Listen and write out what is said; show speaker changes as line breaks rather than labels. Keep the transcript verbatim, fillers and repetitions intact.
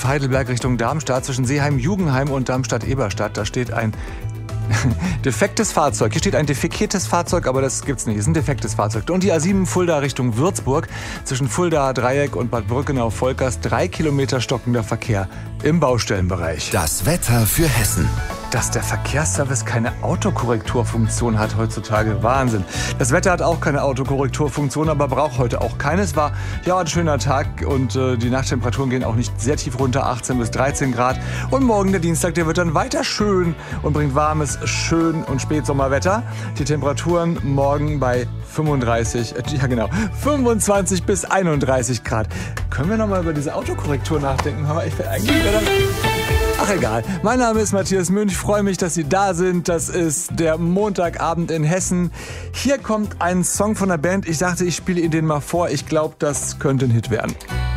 Heidelberg Richtung Darmstadt zwischen Seeheim-Jugenheim und Darmstadt-Eberstadt. Da steht ein defektes Fahrzeug. Hier steht ein defekiertes Fahrzeug, aber das gibt's nicht. Es ist ein defektes Fahrzeug. Und die A sieben Fulda Richtung Würzburg zwischen Fulda Dreieck und Bad Brückenau-Volkers. Drei Kilometer stockender Verkehr im Baustellenbereich.
Das Wetter für Hessen.
Dass der Verkehrsservice keine Autokorrekturfunktion hat heutzutage. Wahnsinn. Das Wetter hat auch keine Autokorrekturfunktion, aber braucht heute auch keine. Es war ja ein schöner Tag und äh, die Nachttemperaturen gehen auch nicht sehr tief runter, achtzehn bis dreizehn Grad. Und morgen, der Dienstag, der wird dann weiter schön und bringt warmes, schön und Spätsommerwetter. Die Temperaturen morgen bei fünfunddreißig, äh, ja genau, fünfundzwanzig bis einunddreißig Grad. Können wir nochmal über diese Autokorrektur nachdenken? Ich will eigentlich wieder Ach egal. Mein Name ist Matthias Münch. Ich freue mich, dass Sie da sind. Das ist der Montagabend in Hessen. Hier kommt ein Song von der Band. Ich dachte, ich spiele Ihnen den mal vor. Ich glaube, das könnte ein Hit werden.